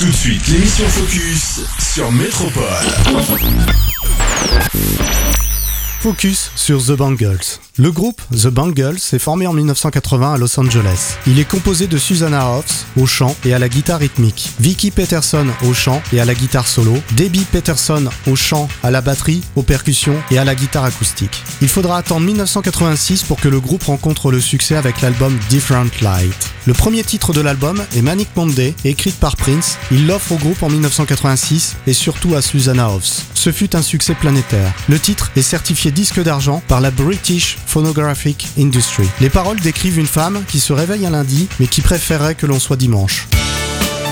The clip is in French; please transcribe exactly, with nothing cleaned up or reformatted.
Tout de suite, l'émission Focus sur Métropole. Focus sur The Bangles. Le groupe The Bangles est formé en dix-neuf cent quatre-vingts à Los Angeles. Il est composé de Susanna Hoffs au chant et à la guitare rythmique, Vicky Peterson au chant et à la guitare solo, Debbie Peterson au chant, à la batterie, aux percussions et à la guitare acoustique. Il faudra attendre dix-neuf cent quatre-vingt-six pour que le groupe rencontre le succès avec l'album Different Light. Le premier titre de l'album est Manic Monday, écrite par Prince. Il l'offre au groupe en dix-neuf cent quatre-vingt-six et surtout à Susanna Hoffs. Ce fut un succès planétaire. Le titre est certifié disque d'argent par la British Phonographic Industry. Les paroles décrivent une femme qui se réveille un lundi mais qui préférerait que l'on soit dimanche.